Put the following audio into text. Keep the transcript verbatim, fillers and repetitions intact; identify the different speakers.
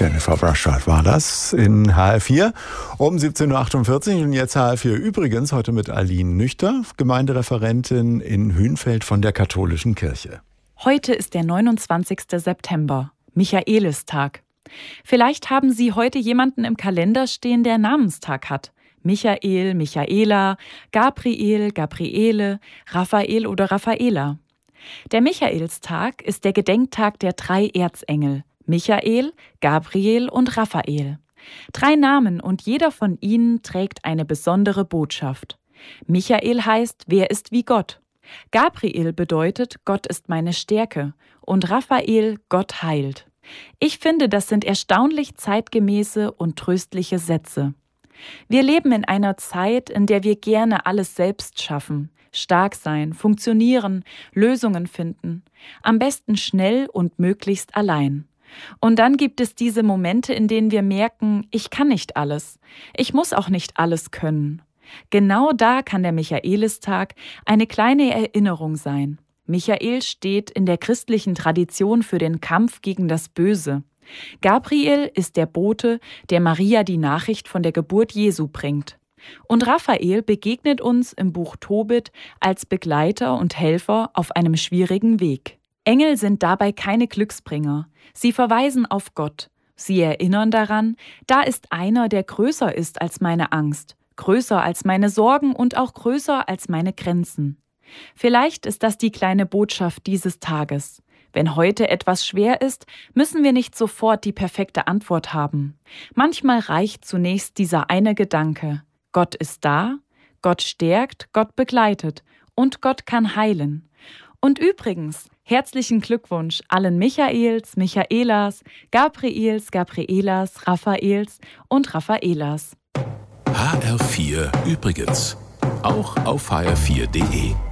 Speaker 1: Jennifer Brassard war das in H R vier um siebzehn Uhr achtundvierzig und jetzt H R vier übrigens heute mit Aline Nüchter, Gemeindereferentin in Hünfeld von der Katholischen Kirche.
Speaker 2: Heute ist der neunundzwanzigster September, Michaelistag. Vielleicht haben Sie heute jemanden im Kalender stehen, der Namenstag hat. Michael, Michaela, Gabriel, Gabriele, Raphael oder Raffaela. Der Michaelstag ist der Gedenktag der drei Erzengel, Michael, Gabriel und Raphael. Drei Namen und jeder von ihnen trägt eine besondere Botschaft. Michael heißt, wer ist wie Gott? Gabriel bedeutet, Gott ist meine Stärke und Raphael, Gott heilt. Ich finde, das sind erstaunlich zeitgemäße und tröstliche Sätze. Wir leben in einer Zeit, in der wir gerne alles selbst schaffen, stark sein, funktionieren, Lösungen finden, am besten schnell und möglichst allein. Und dann gibt es diese Momente, in denen wir merken, ich kann nicht alles, ich muss auch nicht alles können. Genau da kann der Michaelistag eine kleine Erinnerung sein. Michael steht in der christlichen Tradition für den Kampf gegen das Böse. Gabriel ist der Bote, der Maria die Nachricht von der Geburt Jesu bringt. Und Raphael begegnet uns im Buch Tobit als Begleiter und Helfer auf einem schwierigen Weg. Engel sind dabei keine Glücksbringer. Sie verweisen auf Gott. Sie erinnern daran, da ist einer, der größer ist als meine Angst, größer als meine Sorgen und auch größer als meine Grenzen. Vielleicht ist das die kleine Botschaft dieses Tages. Wenn heute etwas schwer ist, müssen wir nicht sofort die perfekte Antwort haben. Manchmal reicht zunächst dieser eine Gedanke. Gott ist da, Gott stärkt, Gott begleitet und Gott kann heilen. Und übrigens, herzlichen Glückwunsch allen Michaels, Michaelas, Gabriels, Gabrielas, Raphaels und Raffaelas.
Speaker 3: H R vier übrigens. Auch auf H R vier punkt de.